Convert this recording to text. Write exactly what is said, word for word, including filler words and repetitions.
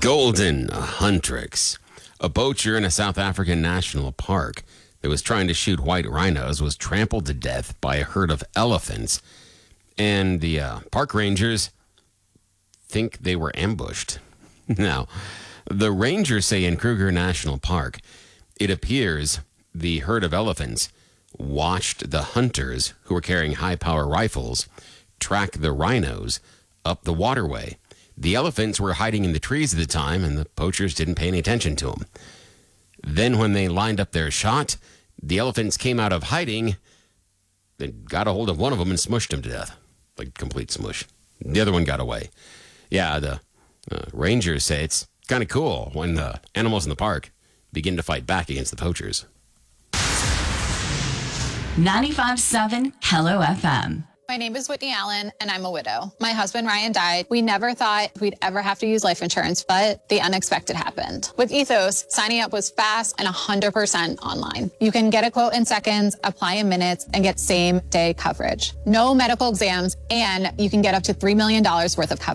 Golden Huntrix, a poacher in a South African national park that was trying to shoot white rhinos, was trampled to death by a herd of elephants. And the uh, park rangers think they were ambushed. Now, the rangers say in Kruger National Park, it appears the herd of elephants watched the hunters who were carrying high-power rifles track the rhinos up the waterway. The elephants were hiding in the trees at the time, and the poachers didn't pay any attention to them. Then when they lined up their shot, the elephants came out of hiding. They got a hold of one of them and smushed him to death, like complete smush. The other one got away. Yeah, the uh, rangers say it's kind of cool when the animals in the park begin to fight back against the poachers. ninety-five point seven Hello F M. My name is Whitney Allen, and I'm a widow. My husband, Ryan, died. We never thought we'd ever have to use life insurance, but the unexpected happened. With Ethos, signing up was fast and one hundred percent online. You can get a quote in seconds, apply in minutes, and get same-day coverage. No medical exams, and you can get up to three million dollars worth of coverage.